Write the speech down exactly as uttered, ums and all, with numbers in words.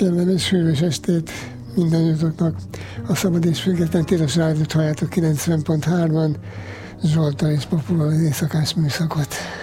kellemes hűvös estét mindannyiatoknak. A Szabad és Független Tilos Rádiót halljátok kilencven pont hárman, Zsoltal és Popóval az éjszakás műszakot.